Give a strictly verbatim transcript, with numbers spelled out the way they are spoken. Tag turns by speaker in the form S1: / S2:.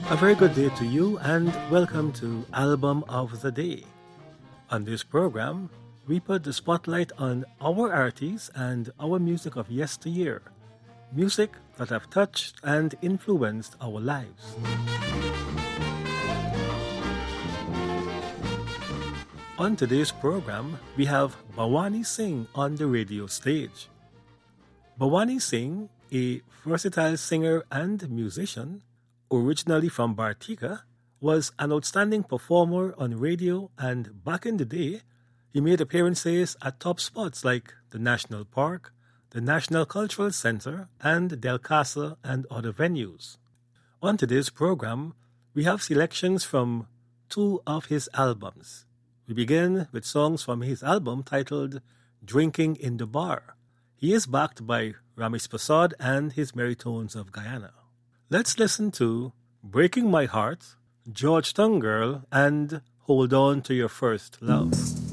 S1: A very good day to you and welcome to Album of the Day. On this program, we put the spotlight on our artists and our music of yesteryear, music that have touched and influenced our lives. On today's program, we have Bhawani Singh on the radio stage. Bhawani Singh, a versatile singer and musician, originally from Bartika, was an outstanding performer on radio, and back in the day, he made appearances at top spots like the National Park, the National Cultural Center, and Del Casa and other venues. On today's program, we have selections from two of his albums. We begin with songs from his album titled Drinking in the Bar. He is backed by Ramesh Prasad and his Meritones of Guyana. Let's listen to Breaking My Heart, Georgetown Girl, and Hold On to Your First Love.